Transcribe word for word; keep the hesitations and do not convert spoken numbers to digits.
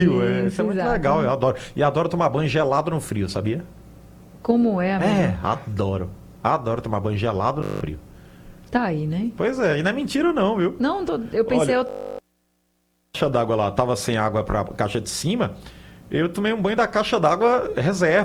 É, isso é muito exato. legal, eu adoro. E adoro tomar banho gelado no frio, sabia? Como é, amigo? É, adoro. Adoro tomar banho gelado no frio. Tá aí, né? Pois é, e não é mentira não, viu? Não, tô- eu pensei, Olha, eu- a caixa d'água lá tava sem água pra caixa de cima, eu tomei um banho da caixa d'água reserva.